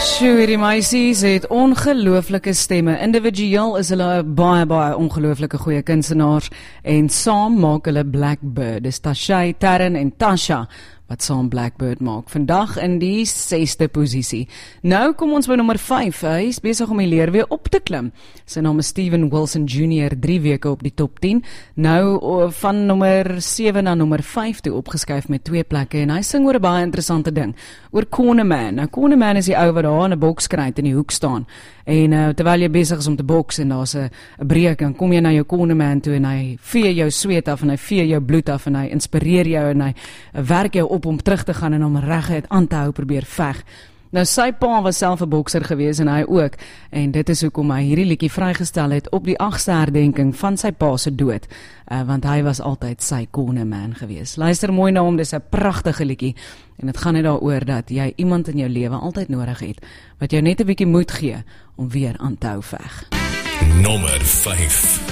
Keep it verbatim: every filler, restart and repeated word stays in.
Sjoe, hierdie meisies het ongelooflike stemme. Individueel is hulle baie, baie ongelooflike goeie kunstenaars en saam maak hulle Blackbird. Dis Tashay, Taryn en Tasha wat saam Blackbird maak. Vandag in die sesde posisie. Nou kom ons by nommer vyf. Hy is besig om die leer weer op te klim. Sy naam is Steven Wilson Junior, drie weke op die top tien. Nou van nommer sewe na nommer vyf toe opgeskuif met twee plekke en hy sing oor 'n baie interessante ding. Oor Corner Man. Nou Corner Man is die ou wat daar in 'n bokskruit in die hoek staan. En uh, terwyl jy besig is om te boks en daar's 'n breek, dan kom jy na jou Corner Man toe en hy vee jou sweet af en hy vee jou bloed af en hy inspireer jou en hy uh, werk jou op om terug te gaan en om reguit aan te hou probeer veg. Nou sy pa was self 'n bokser gewees en hy ook, en dit is hoekom hy hierdie liedjie vrygestel het op die agste herdenking van sy pa se dood, uh, want hy was altyd sy Corner Man gewees. Luister mooi na hom, dis 'n pragtige liedjie en dit gaan net daaroor dat jy iemand in jou lewe altyd nodig het wat jou net 'n bietjie moed gee om weer aan te hou veg. Nommer vyf.